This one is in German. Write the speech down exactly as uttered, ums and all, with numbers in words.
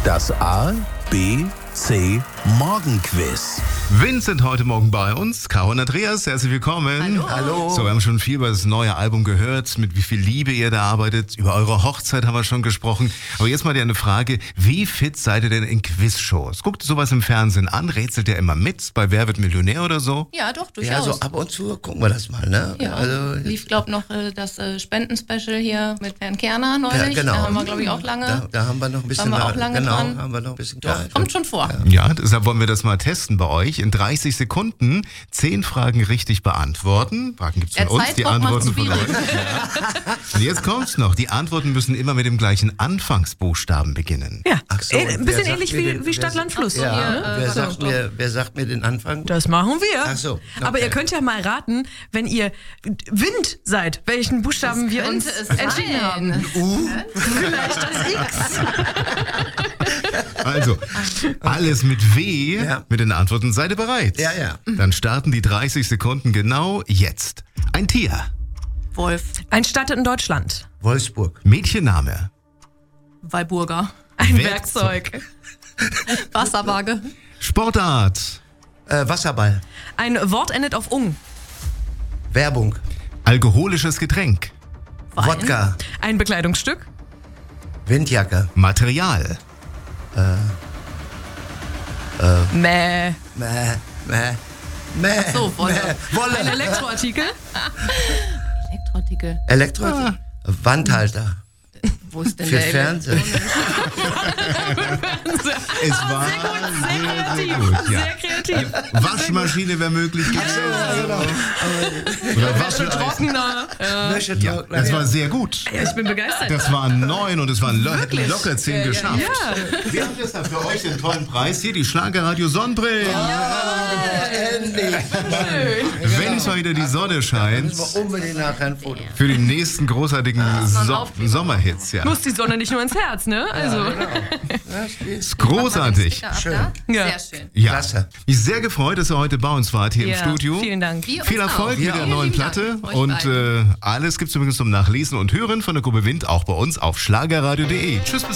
Das A, B, C Morgenquiz. Vincent heute Morgen bei uns, Caro und Andreas, herzlich willkommen. Hallo. Hallo. So, wir haben schon viel über das neue Album gehört, mit wie viel Liebe ihr da arbeitet. Über eure Hochzeit haben wir schon gesprochen. Aber jetzt mal eine Frage, wie fit seid ihr denn in Quizshows? Guckt ihr sowas im Fernsehen an? Rätselt ihr immer mit bei Wer wird Millionär oder so? Ja, doch, Ja, durchaus. so ab und zu gucken wir das mal, ne? Ja, Also, lief, glaube noch äh, das äh, Spendenspecial hier mit Herrn Kerner neulich. ja, genau. Da haben wir, glaube ich, auch lange. Da, da haben wir noch ein bisschen Waren wir auch da- lange genau, dran. haben wir noch ein bisschen Doch, gehalten. kommt schon vor. Ja, deshalb wollen wir das mal testen bei euch. In dreißig Sekunden zehn Fragen richtig beantworten. Fragen gibt's von Der uns, die Zeitdruck macht's Antworten von euch. schwierig. Ja. Und jetzt kommt's noch. Die Antworten müssen immer mit dem gleichen Anfangsbuchstaben beginnen. Ja, Ach so, äh, und ein wer bisschen sagt ähnlich mir wie, den- wie wer Stadt, sagt- Land, Fluss. Ja, Ja, äh, wer, so, sagt doch. mir, wer sagt mir den Anfang? Das machen wir. Ach so. Aber okay. ihr könnt ja mal raten, wenn ihr Wind seid, welchen Buchstaben wir uns Könnte es entschieden sein. haben. U? Vielleicht das X. Also, alles mit W, Ja. mit den Antworten. Seid ihr bereit? Ja, ja. Dann starten die dreißig Sekunden genau jetzt. Ein Tier, Wolf, Ein Stadt in Deutschland. Wolfsburg. Mädchenname, Walburger, Ein Werkzeug. Werkzeug. Wasserwaage, Sportart, Äh, Wasserball. Ein Wort endet auf ung. Werbung. alkoholisches Getränk, Wein, Wodka. Ein Bekleidungsstück. Windjacke. Material, Mäh. Mäh, mäh, mäh. so, Wolle. mäh. Wolle. Ein Elektroartikel. Elektroartikel. Elektro. Wandhalter. Wo ist denn Für der Fernsehen. es war sehr, sehr gut. Ja. Sehr kreativ. Waschmaschine wäre möglich gewesen. Oder Wascheisen. Trockener. Ja. Ja, das war sehr gut. Ja, ich bin begeistert. Das waren neun und es waren lo hätten locker zehn geschafft. Ja. Wir haben deshalb für euch den tollen Preis hier, die Schlagerradio Sonnenbrillen. Endlich. Wenn es mal wieder die Sonne scheint, Müssen wir unbedingt nachher ein Foto. für die nächsten großartigen so Aufkleber. Sommerhits. Ja. Muss die Sonne nicht nur ins Herz, ne? Also. Ist großartig. Schön. Ja. Sehr schön. Ja. Klasse. Mich sehr gefreut, dass ihr heute bei uns wart hier Ja, im Studio. Vielen Dank. Wir Viel uns Erfolg auch. mit Ja. der Vielen neuen lieben Dank Platte. euch Und beiden. äh, alles gibt's übrigens zum Nachlesen und Hören von der Gruppe Wind auch bei uns auf schlagerradio punkt de. Tschüss, bis